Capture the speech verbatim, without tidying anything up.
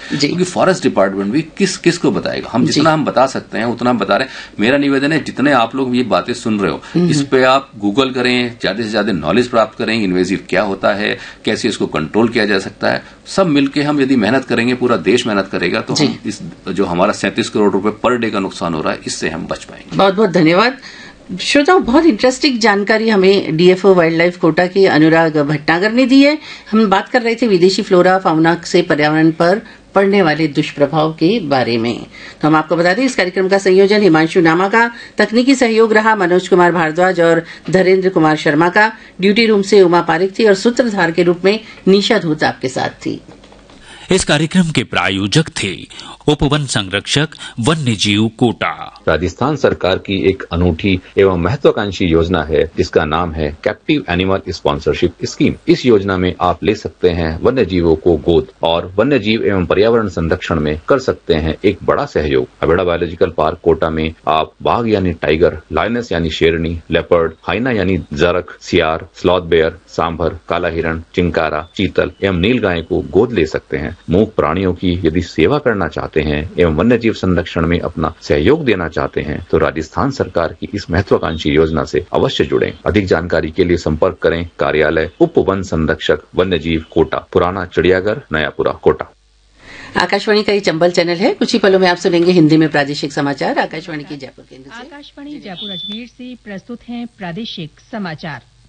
क्योंकि forest department भी किस किस को बताएगा। हम जितना हम बता सकते हैं उतना हम बता रहे हैं। मेरा निवेदन है, जितने आप लोग ये बातें सुन रहे हो इस पे आप गूगल करें, ज्यादा से ज्यादा नॉलेज प्राप्त करें, इन्वेजिव क्या होता है, कैसे इसको कंट्रोल किया जा सकता है। सब मिलके हम यदि मेहनत करेंगे, पूरा देश मेहनत करेगा, तो हम इस जो हमारा सैंतीस करोड़ रुपए पर डे का नुकसान हो रहा है, इससे हम बच पाएंगे। बहुत बहुत धन्यवाद श्रोताओं। बहुत इंटरेस्टिंग जानकारी हमें डीएफओ वाइल्ड लाइफ कोटा के अनुराग भटनागर ने दी है। हम बात कर रहे थे विदेशी फ्लोरा फाउना से पर्यावरण पर पड़ने वाले दुष्प्रभाव के बारे में। तो हम आपको बता दें इस कार्यक्रम का संयोजन हिमांशु नामा का, तकनीकी सहयोग रहा मनोज कुमार भारद्वाज और धीरेन्द्र कुमार शर्मा का। ड्यूटी रूम से उमा पारिक थी और सूत्रधार के रूप में निशा धूत आपके साथ थी। इस कार्यक्रम के प्रायोजक थे उपवन संरक्षक वन्य जीव कोटा। राजस्थान सरकार की एक अनूठी एवं महत्वाकांक्षी योजना है जिसका नाम है कैप्टिव एनिमल स्पॉन्सरशिप स्कीम। इस योजना में आप ले सकते हैं वन्य जीवों को गोद और वन्य जीव एवं पर्यावरण संरक्षण में कर सकते हैं एक बड़ा सहयोग। अबेड़ा बायोलॉजिकल पार्क कोटा में आप बाघ यानी टाइगर, लायनस यानी शेरनी, लेपर्ड, हाइना यानी जरक, सियार, स्लॉथ बेयर, सांभर, काला हिरण, चिंकारा, चीतल एवं नीलगाय को गोद ले सकते हैं। मूक प्राणियों की यदि सेवा करना चाहते हैं एवं वन्य जीव संरक्षण में अपना सहयोग देना चाहते हैं तो राजस्थान सरकार की इस महत्वाकांक्षी योजना से अवश्य जुड़ें। अधिक जानकारी के लिए संपर्क करें कार्यालय उप वन संरक्षक वन्य जीव कोटा, पुराना चिड़ियाघर, नयापुरा, कोटा। आकाशवाणी का ये चंबल चैनल है। कुछ ही पलों में आप सुनेंगे हिंदी में प्रादेशिक समाचार आकाशवाणी की जयपुर केंद्र से। आकाशवाणी जयपुर अजमेर से प्रस्तुत हैं प्रादेशिक समाचार।